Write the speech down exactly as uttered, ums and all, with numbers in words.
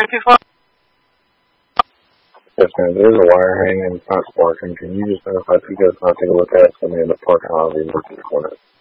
Yes, ma'am. There's a wire hanging and it's not sparking. Can you just notify P C O to not take a look at it? So I'm in the parking lot. I'll be looking for it.